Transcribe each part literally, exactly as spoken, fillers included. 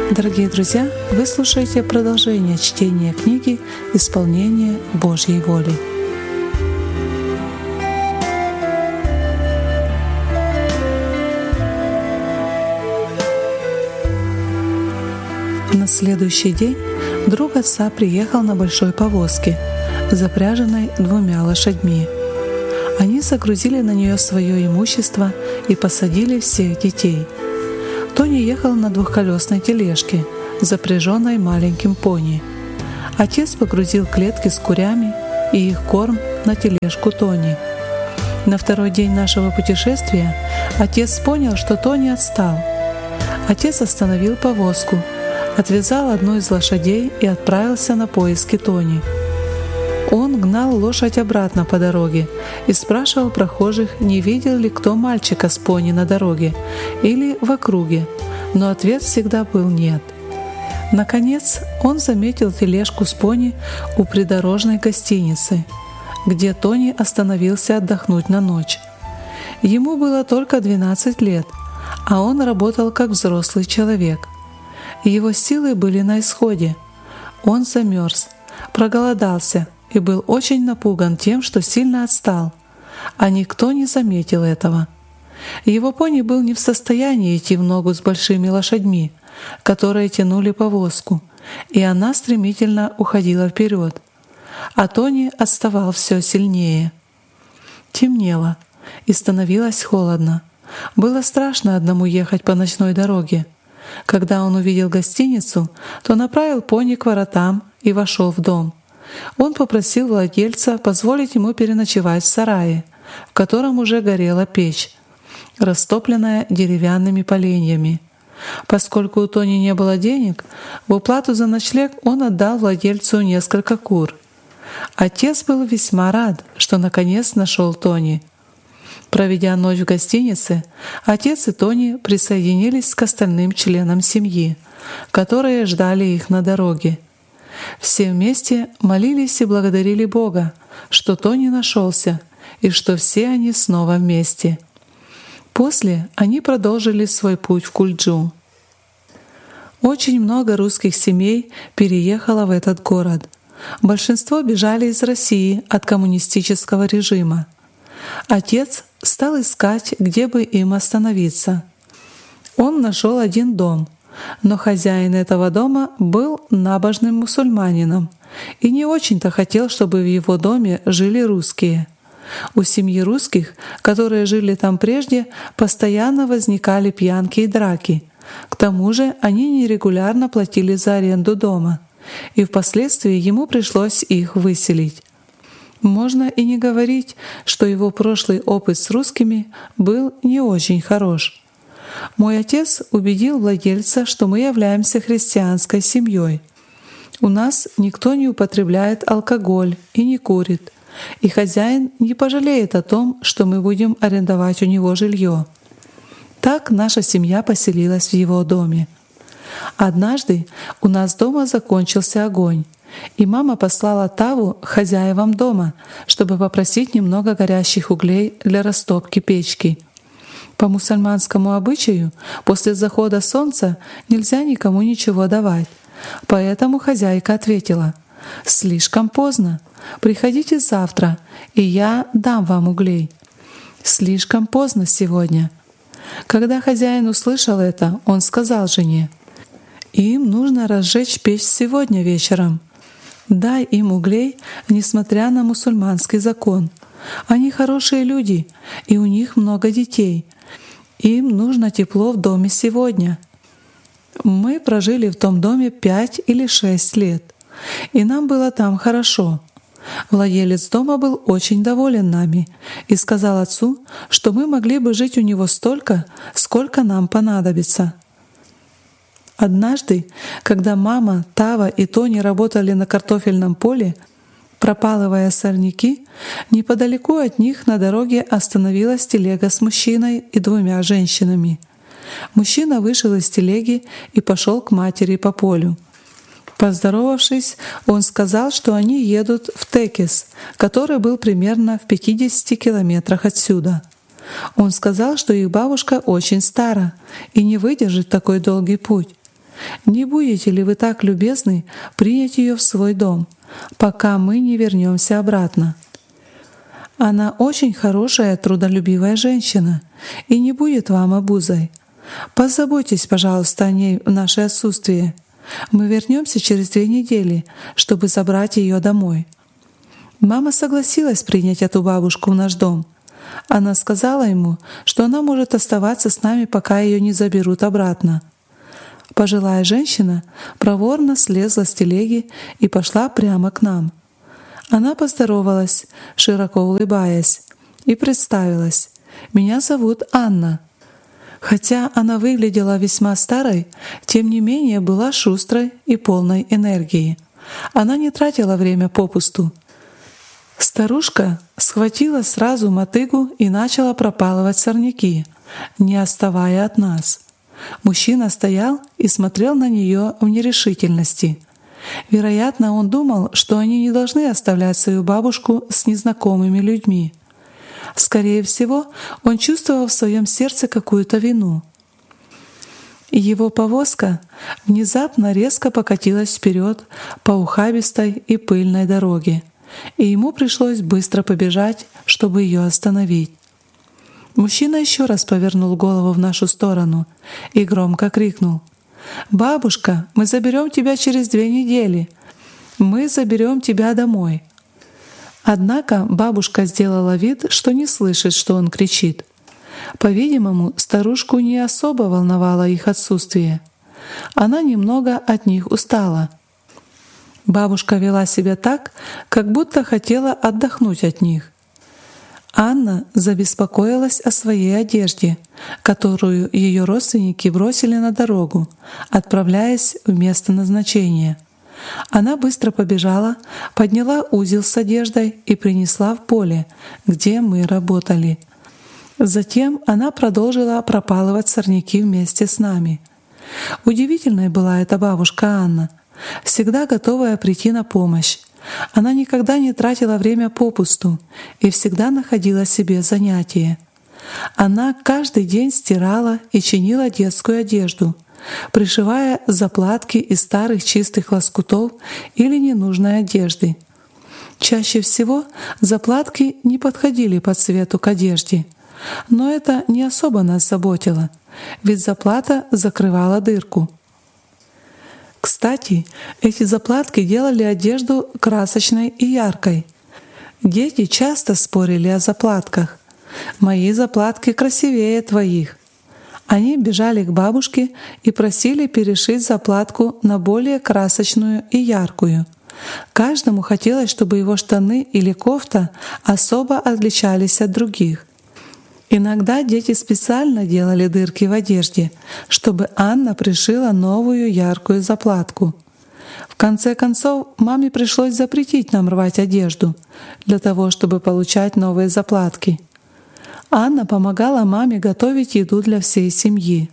Дорогие друзья, вы слушаете продолжение чтения книги «Исполнение Божьей воли». На следующий день друг отца приехал на большой повозке, запряженной двумя лошадьми. Они загрузили на нее свое имущество и посадили всех детей. Тони ехал на двухколесной тележке, запряженной маленьким пони. Отец погрузил клетки с курями и их корм на тележку Тони. На второй день нашего путешествия отец понял, что Тони отстал. Отец остановил повозку, отвязал одну из лошадей и отправился на поиски Тони. Он гнал лошадь обратно по дороге и спрашивал прохожих, не видел ли кто мальчика с пони на дороге или в округе, но ответ всегда был «нет». Наконец он заметил тележку с пони у придорожной гостиницы, где Тони остановился отдохнуть на ночь. Ему было только двенадцать лет, а он работал как взрослый человек. Его силы были на исходе. Он замерз, проголодался и был очень напуган тем, что сильно отстал, а никто не заметил этого. Его пони был не в состоянии идти в ногу с большими лошадьми, которые тянули повозку, и она стремительно уходила вперед, а Тони отставал все сильнее. Темнело, и становилось холодно. Было страшно одному ехать по ночной дороге. Когда он увидел гостиницу, то направил пони к воротам и вошел в дом. Он попросил владельца позволить ему переночевать в сарае, в котором уже горела печь, растопленная деревянными поленьями. Поскольку у Тони не было денег, в уплату за ночлег он отдал владельцу несколько кур. Отец был весьма рад, что наконец нашел Тони. Проведя ночь в гостинице, отец и Тони присоединились к остальным членам семьи, которые ждали их на дороге. Все вместе молились и благодарили Бога, что Тони нашелся и что все они снова вместе. После они продолжили свой путь в Кульджу. Очень много русских семей переехало в этот город. Большинство бежали из России от коммунистического режима. Отец стал искать, где бы им остановиться. Он нашел один дом, но хозяин этого дома был набожным мусульманином и не очень-то хотел, чтобы в его доме жили русские. У семьи русских, которые жили там прежде, постоянно возникали пьянки и драки. К тому же они нерегулярно платили за аренду дома, и впоследствии ему пришлось их выселить. Можно и не говорить, что его прошлый опыт с русскими был не очень хорош. Мой отец убедил владельца, что мы являемся христианской семьей. У нас никто не употребляет алкоголь и не курит, и хозяин не пожалеет о том, что мы будем арендовать у него жилье. Так наша семья поселилась в его доме. Однажды у нас дома закончился огонь, и мама послала Таву хозяевам дома, чтобы попросить немного горящих углей для растопки печки. По мусульманскому обычаю, после захода солнца нельзя никому ничего давать, поэтому хозяйка ответила: «Слишком поздно, приходите завтра, и я дам вам углей». Слишком поздно сегодня. Когда хозяин услышал это, он сказал жене: «Им нужно разжечь печь сегодня вечером. Дай им углей, несмотря на мусульманский закон. Они хорошие люди, и у них много детей. Им нужно тепло в доме сегодня». Мы прожили в том доме пять или шесть лет, и нам было там хорошо. Владелец дома был очень доволен нами и сказал отцу, что мы могли бы жить у него столько, сколько нам понадобится. Однажды, когда мама, Тава и Тони работали на картофельном поле, пропалывая сорняки, неподалеку от них на дороге остановилась телега с мужчиной и двумя женщинами. Мужчина вышел из телеги и пошел к матери по полю. Поздоровавшись, он сказал, что они едут в Текес, который был примерно в пятидесяти километрах отсюда. Он сказал, что их бабушка очень стара и не выдержит такой долгий путь. не будете ли вы так любезны принять ее в свой дом, пока мы не вернемся обратно? Она очень хорошая, трудолюбивая женщина и не будет вам обузой. Позаботьтесь, пожалуйста, о ней в наше отсутствие. Мы вернемся через две недели, чтобы забрать ее домой». Мама согласилась принять эту бабушку в наш дом. Она сказала ему, что она может оставаться с нами, пока ее не заберут обратно. Пожилая женщина проворно слезла с телеги и пошла прямо к нам. Она поздоровалась, широко улыбаясь, и представилась: «Меня зовут Анна». Хотя она выглядела весьма старой, тем не менее была шустрой и полной энергии. Она не тратила время попусту. Старушка схватила сразу мотыгу и начала пропалывать сорняки, не отставая от нас. Мужчина стоял и смотрел на нее в нерешительности. Вероятно, он думал, что они не должны оставлять свою бабушку с незнакомыми людьми. Скорее всего, он чувствовал в своем сердце какую-то вину. Его повозка внезапно резко покатилась вперед по ухабистой и пыльной дороге, и ему пришлось быстро побежать, чтобы ее остановить. Мужчина еще раз повернул голову в нашу сторону и громко крикнул: «Бабушка, мы заберем тебя через две недели. Мы заберем тебя домой». Однако бабушка сделала вид, что не слышит, что он кричит. По-видимому, старушку не особо волновало их отсутствие. Она немного от них устала. Бабушка вела себя так, как будто хотела отдохнуть от них. Анна забеспокоилась о своей одежде, которую ее родственники бросили на дорогу, отправляясь в место назначения. Она быстро побежала, подняла узел с одеждой и принесла в поле, где мы работали. Затем она продолжила пропалывать сорняки вместе с нами. Удивительной была эта бабушка Анна, всегда готовая прийти на помощь. Она никогда не тратила время попусту и всегда находила себе занятие. Она каждый день стирала и чинила детскую одежду, пришивая заплатки из старых чистых лоскутов или ненужной одежды. Чаще всего заплатки не подходили по цвету к одежде, но это не особо нас заботило, ведь заплата закрывала дырку. Кстати, эти заплатки делали одежду красочной и яркой. Дети часто спорили о заплатках. «Мои заплатки красивее твоих». Они бежали к бабушке и просили перешить заплатку на более красочную и яркую. Каждому хотелось, чтобы его штаны или кофта особо отличались от других. Иногда дети специально делали дырки в одежде, чтобы Анна пришила новую яркую заплатку. В конце концов, маме пришлось запретить нам рвать одежду для того, чтобы получать новые заплатки. Анна помогала маме готовить еду для всей семьи.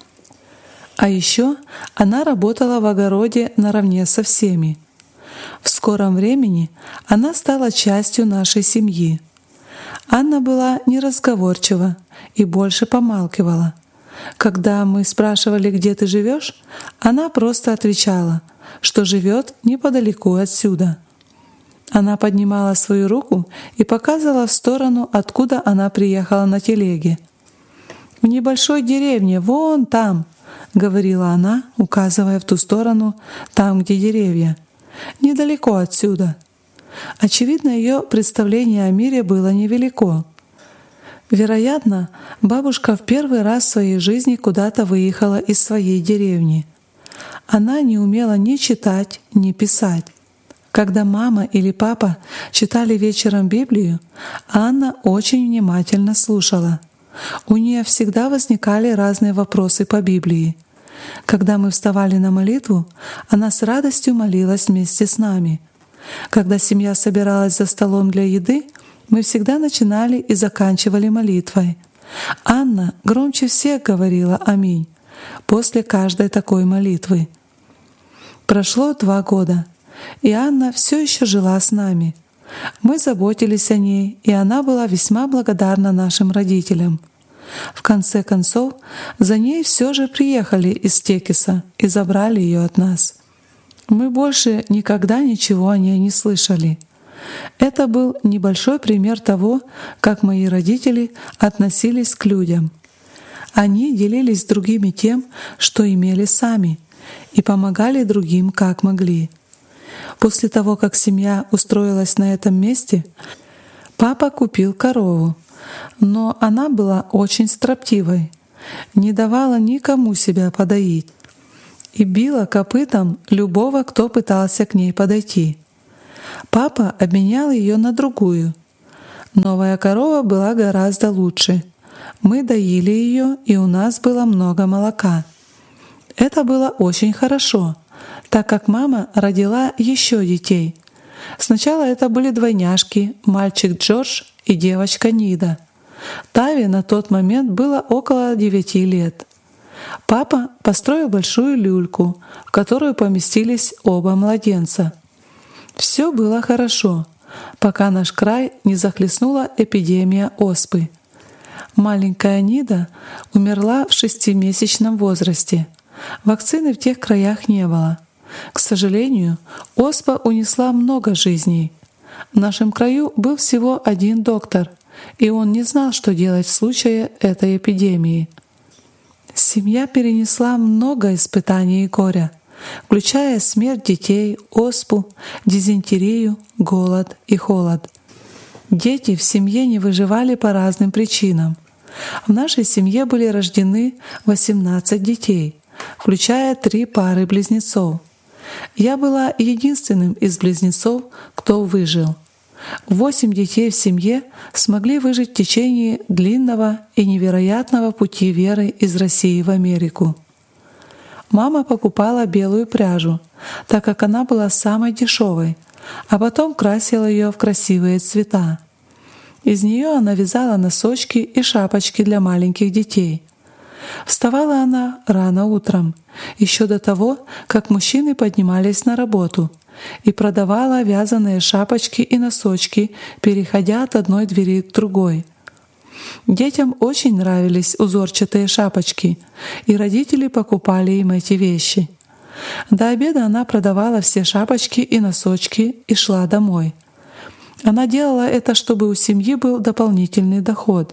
А еще она работала в огороде наравне со всеми. В скором времени она стала частью нашей семьи. Анна была неразговорчива и больше помалкивала. Когда мы спрашивали, где ты живешь, она просто отвечала, что живет неподалеку отсюда. Она поднимала свою руку и показывала в сторону, откуда она приехала на телеге. «В небольшой деревне, вон там», — говорила она, указывая в ту сторону, там, где деревья. «Недалеко отсюда». Очевидно, ее представление о мире было невелико. Вероятно, бабушка в первый раз в своей жизни куда-то выехала из своей деревни. Она не умела ни читать, ни писать. Когда мама или папа читали вечером Библию, Анна очень внимательно слушала. У нее всегда возникали разные вопросы по Библии. Когда мы вставали на молитву, она с радостью молилась вместе с нами. Когда семья собиралась за столом для еды, мы всегда начинали и заканчивали молитвой. Анна громче всех говорила «Аминь» после каждой такой молитвы. Прошло два года, и Анна все еще жила с нами. Мы заботились о ней, и она была весьма благодарна нашим родителям. В конце концов, за ней все же приехали из Текиса и забрали ее от нас. Мы больше никогда ничего о ней не слышали. Это был небольшой пример того, как мои родители относились к людям. Они делились с другими тем, что имели сами, и помогали другим как могли. После того, как семья устроилась на этом месте, папа купил корову, но она была очень строптивой, не давала никому себя подоить и била копытом любого, кто пытался к ней подойти. Папа обменял ее на другую. Новая корова была гораздо лучше. Мы доили ее, и у нас было много молока. Это было очень хорошо, так как мама родила еще детей. Сначала это были двойняшки, мальчик Джордж и девочка Нида. Таве на тот момент было около девяти лет. Папа построил большую люльку, в которую поместились оба младенца. Все было хорошо, пока наш край не захлестнула эпидемия оспы. Маленькая Нида умерла в шестимесячном возрасте. Вакцины в тех краях не было. К сожалению, оспа унесла много жизней. В нашем краю был всего один доктор, и он не знал, что делать в случае этой эпидемии. Семья перенесла много испытаний и горя, включая смерть детей, оспу, дизентерию, голод и холод. Дети в семье не выживали по разным причинам. В нашей семье были рождены восемнадцать детей, включая три пары близнецов. Я была единственным из близнецов, кто выжил. Восемь детей в семье смогли выжить в течение длинного и невероятного пути веры из России в Америку. Мама покупала белую пряжу, так как она была самой дешевой, а потом красила ее в красивые цвета. Из нее она вязала носочки и шапочки для маленьких детей. Вставала она рано утром, еще до того, как мужчины поднимались на работу, и продавала вязаные шапочки и носочки, переходя от одной двери к другой. Детям очень нравились узорчатые шапочки, и родители покупали им эти вещи. До обеда она продавала все шапочки и носочки и шла домой. Она делала это, чтобы у семьи был дополнительный доход.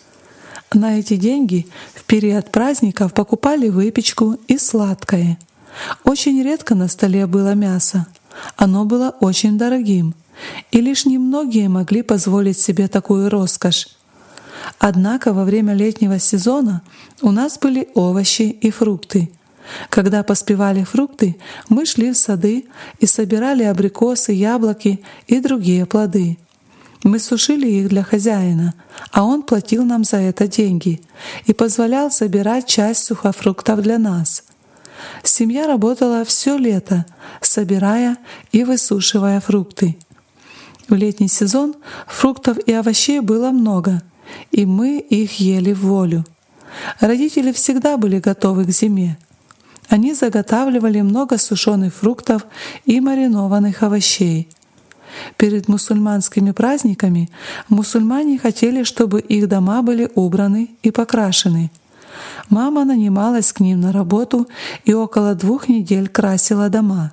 На эти деньги в период праздников покупали выпечку и сладкое. Очень редко на столе было мясо. Оно было очень дорогим, и лишь немногие могли позволить себе такую роскошь. Однако во время летнего сезона у нас были овощи и фрукты. Когда поспевали фрукты, мы шли в сады и собирали абрикосы, яблоки и другие плоды. Мы сушили их для хозяина, а он платил нам за это деньги и позволял собирать часть сухофруктов для нас. Семья работала все лето, собирая и высушивая фрукты. В летний сезон фруктов и овощей было много, и мы их ели в волю. Родители всегда были готовы к зиме. Они заготавливали много сушеных фруктов и маринованных овощей. Перед мусульманскими праздниками мусульмане хотели, чтобы их дома были убраны и покрашены. Мама нанималась к ним на работу и около двух недель красила дома.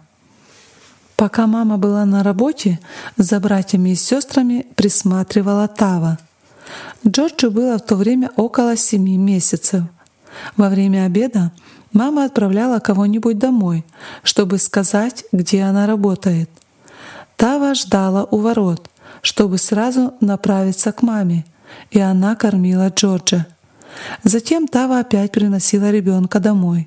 Пока мама была на работе, за братьями и сестрами присматривала Тава. Джорджу было в то время около семи месяцев. Во время обеда мама отправляла кого-нибудь домой, чтобы сказать, где она работает. Тава ждала у ворот, чтобы сразу направиться к маме, и она кормила Джорджа. Затем Тава опять приносила ребенка домой.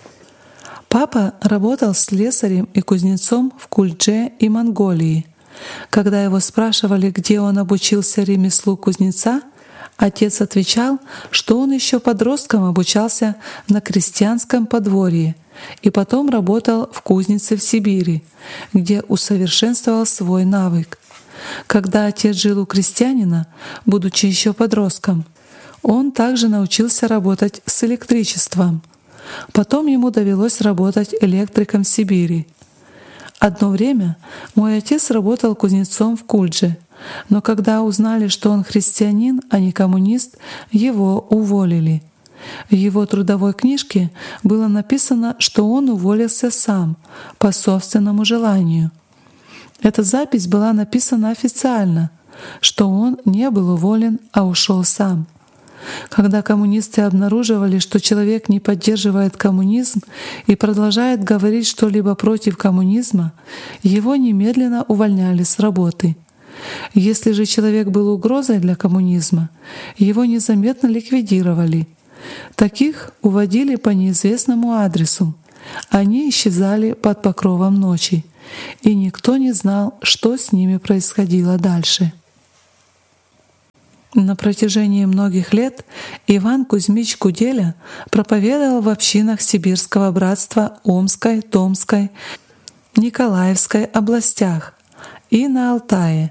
Папа работал слесарем и кузнецом в Кульдже и Монголии. Когда его спрашивали, где он обучился ремеслу кузнеца, отец отвечал, что он еще подростком обучался на крестьянском подворье и потом работал в кузнице в Сибири, где усовершенствовал свой навык. Когда отец жил у крестьянина, будучи еще подростком, он также научился работать с электричеством. Потом ему довелось работать электриком в Сибири. Одно время мой отец работал кузнецом в Кульдже, но когда узнали, что он христианин, а не коммунист, его уволили. В его трудовой книжке было написано, что он уволился сам, по собственному желанию. Эта запись была написана официально, что он не был уволен, а ушел сам. Когда коммунисты обнаруживали, что человек не поддерживает коммунизм и продолжает говорить что-либо против коммунизма, его немедленно увольняли с работы. Если же человек был угрозой для коммунизма, его незаметно ликвидировали. Таких уводили по неизвестному адресу. Они исчезали под покровом ночи, и никто не знал, что с ними происходило дальше. На протяжении многих лет Иван Кузьмич Куделя проповедовал в общинах Сибирского братства Омской, Томской, Николаевской областях и на Алтае.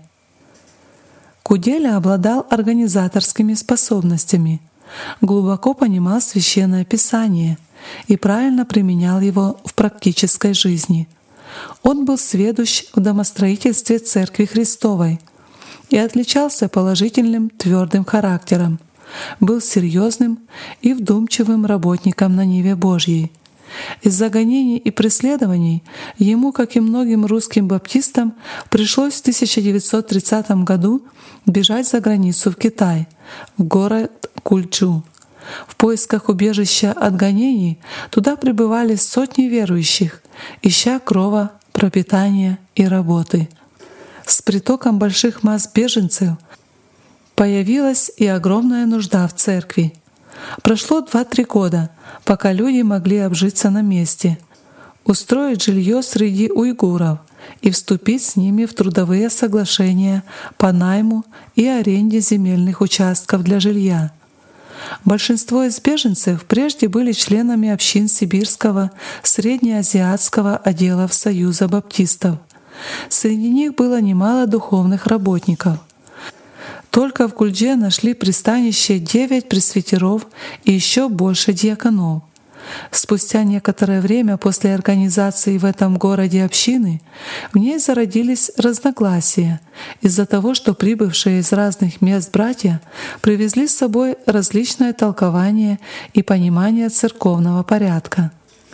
Куделя обладал организаторскими способностями, глубоко понимал Священное Писание и правильно применял его в практической жизни. Он был сведущ в домостроительстве Церкви Христовой и отличался положительным твердым характером, был серьезным и вдумчивым работником на ниве Божьей. Из-за гонений и преследований ему, как и многим русским баптистам, пришлось в тысяча девятьсот тридцатом году бежать за границу в Китай, в город Кульчжу. В поисках убежища от гонений туда прибывали сотни верующих, ища крова, пропитания и работы. С притоком больших масс беженцев появилась и огромная нужда в церкви. Прошло два-три года, пока люди могли обжиться на месте, устроить жилье среди уйгуров и вступить с ними в трудовые соглашения по найму и аренде земельных участков для жилья. Большинство из беженцев прежде были членами общин Сибирского, Среднеазиатского отделов Союза баптистов. Среди них было немало духовных работников. Только в Кульчже нашли пристанище девять пресвитеров и еще больше диаконов. Спустя некоторое время после организации в этом городе общины в ней зародились разногласия из-за того, что прибывшие из разных мест братья привезли с собой различное толкование и понимание церковного порядка.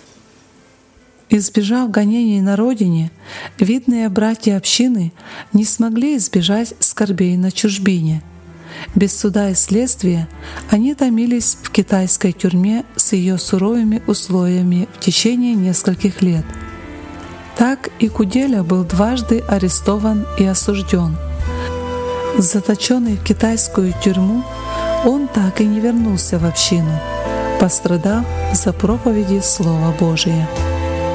Избежав гонений на родине, видные братья общины не смогли избежать скорбей на чужбине. Без суда и следствия они томились в китайской тюрьме с ее суровыми условиями в течение нескольких лет. Так и Куделя был дважды арестован и осужден. Заточенный в китайскую тюрьму, он так и не вернулся в общину, пострадав за проповеди Слова Божия.